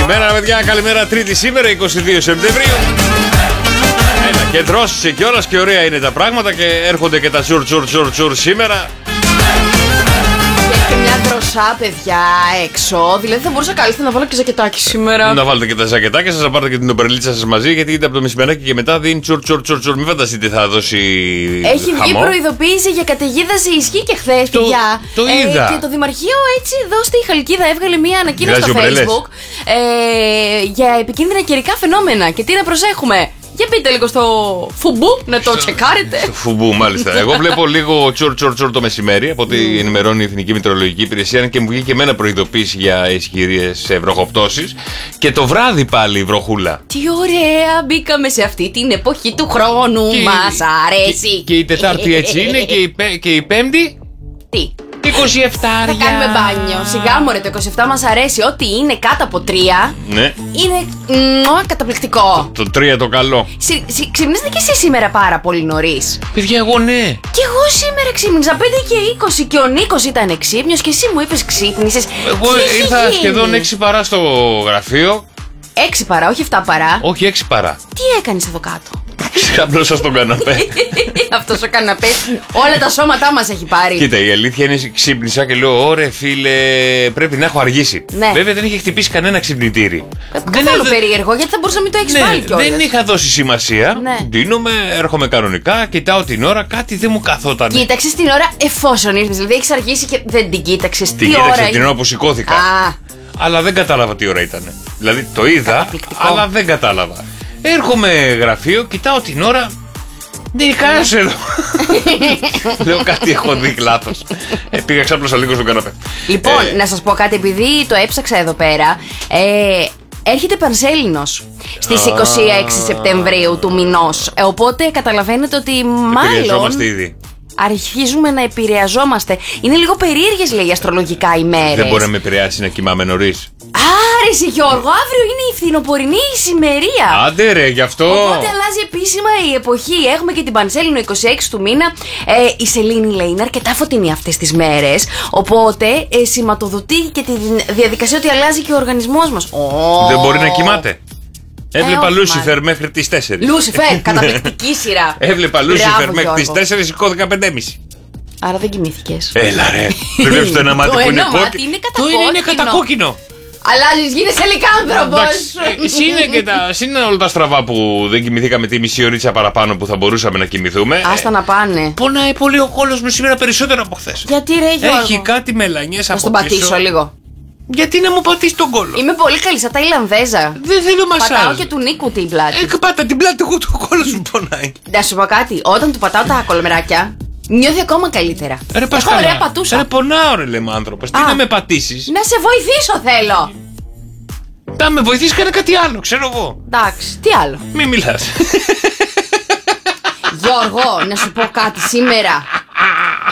Καλημέρα, παιδιά, καλημέρα. Τρίτη σήμερα, 22 Σεπτεμβρίου. Έλα, και δρόσησε κιόλας και ωραία είναι τα πράγματα και έρχονται και τα τσουρ σήμερα. Και μια δροσά, παιδιά, έξω. Δηλαδή θα μπορούσα καλύτερα να βάλω και ζακετάκι σήμερα. Να βάλετε και τα ζακετάκια σας, να πάρετε και την ομπρελίτσα σας μαζί, γιατί είτε από το μεσημεράκι και μετά δίνει τσουρ. Μην φανταστείτε θα δώσει. Έχει βγει προειδοποίηση για καταιγίδα σε ισχύ και χθες, παιδιά. Το είδα. Και το Δημαρχείο έτσι εδώ στη Χαλκίδα έβγαλε μια ανακοίνωση στο Facebook για επικίνδυνα καιρικά φαινόμενα. Και τι να προσέχουμε. Για πείτε λίγο στο φουμπού να το τσεκάρετε. Στο φουμπού, μάλιστα. Εγώ βλέπω λίγο τσουρ το μεσημέρι από ό,τι ενημερώνει η Εθνική Μητρολογική Υπηρεσία. Και μου βγήκε εμένα προειδοποίηση για ισχυρές βροχοπτώσεις. Και το βράδυ πάλι η βροχούλα. Τι ωραία, μπήκαμε σε αυτή την εποχή του χρόνου. Μας αρέσει. Και η Τετάρτη έτσι είναι και η Πέμπτη. Τι? 27. Θα κάνουμε μπάνιο. Σιγά μωρέ, το 27 μας αρέσει. Ό,τι είναι κάτω από 3 ναι. Είναι καταπληκτικό. Το 3 το καλό. Ξυπνήσατε κι εσύ σήμερα πάρα πολύ νωρίς. Παιδιά, εγώ ναι. Κι εγώ σήμερα ξύπνησα 5 και 20 και ο Νίκος ήταν ξύπνιος και εσύ μου είπες ξύπνησες. Εγώ ήρθα σχεδόν 6 παρά στο γραφείο. 6 παρά, όχι 7 παρά. Όχι, 6 παρά. Τι έκανες εδώ κάτω? Ξάπλωσα στον καναπέ. Αυτός ο καναπές όλα τα σώματά μας έχει πάρει. Κοίτα, η αλήθεια είναι ξύπνησα και λέω: Ωρε φίλε, πρέπει να έχω αργήσει. Ναι. Βέβαια δεν είχε χτυπήσει κανένα ξυπνητήρι. Καθόλου περίεργο, γιατί θα μπορούσα να μην το έχεις βάλει κιόλας. Δεν είχα δώσει σημασία. Ναι. Ντύνομαι, έρχομαι κανονικά, κοιτάω την ώρα, κάτι δεν μου καθόταν. Κοίταξες την ώρα εφόσον ήρθες. Δηλαδή έχεις αργήσει και δεν την κοίταξες. Την κοίταξα την ώρα που σηκώθηκα. Αλλά δεν κατάλαβα τι ώρα ήταν. Δηλαδή το είδα, αλλά δεν κατάλαβα. Έρχομαι γραφείο, κοιτάω την ώρα. Δεν κανένας εδώ. Λέω κάτι έχω δει λάθος. Πήγα ξάπλωσα λίγο στον καναπέ. Λοιπόν, να σας πω κάτι, επειδή το έψαξα εδώ πέρα. Έρχεται Πανσέλινος στις 26 Σεπτεμβρίου του μηνός. Οπότε καταλαβαίνετε ότι μάλλον ήδη. αρχίζουμε να επηρεαζόμαστε. Είναι λίγο περίεργες, λέει, αστρολογικά ημέρες. Δεν μπορεί να με επηρεάσει να κοιμάμαι νωρίς. Άρεσε, Γιώργο, αύριο είναι η φθινοπορεινή ησημερία. Άντε ρε, γι' αυτό. Οπότε αλλάζει επίσημα η εποχή. Έχουμε και την Πανσέλινο 26 του μήνα. Η σελήνη, λέει, είναι αρκετά φωτεινή αυτές τις μέρες. Οπότε σηματοδοτεί και τη διαδικασία ότι αλλάζει και ο οργανισμός μας. Δεν μπορεί να κοιμάται. Έβλεπα Λούσιφερ μέχρι τις 4. Λούσιφερ, καταπληκτική σειρά. Έβλεπα Λούσιφερ μέχρι τις 4, σηκώθηκα 5.30. Άρα δεν κοιμήθηκες. Έλα ρε. Δεν βλέπεις το ένα μάτι που είναι κόκκινο. Το είναι κατακόκκινο. Αλλάζεις, γίνεσαι λυκάνθρωπος. Είναι όλα τα στραβά που δεν κοιμηθήκαμε τη μισή ωρίτσα παραπάνω που θα μπορούσαμε να κοιμηθούμε. Άστα να πάνε. Πονάει πολύ ο κόλος μου σήμερα περισσότερο από χθες. Γιατί ρε, Γιώργο? Έχει κάτι μελανιές από πίσω. Να στον πατήσω λίγο. Γιατί να μου πατήσει τον κόλο? Είμαι πολύ καλή, σαν τα Ιρλανδέζα. Δεν θέλω μασάζ. Πατάω και του Νίκου την πλάτη. Πάτα την πλάτη, εγώ το κόλο σου πονάει. Να σου πω κάτι, όταν του πατάω τα κολμεράκια, νιώθει ακόμα καλύτερα. Ρε Έχω ωραία πατούσα. Ρε πονάω ρε λέμε άνθρωπος. Τι να με πατήσεις? Να σε βοηθήσω θέλω. Να με βοηθήσεις, κάνε κάτι άλλο, ξέρω εγώ. Εντάξει, τι άλλο? Μη μιλάς. Γιώργο, να σου πω κάτι σήμερα.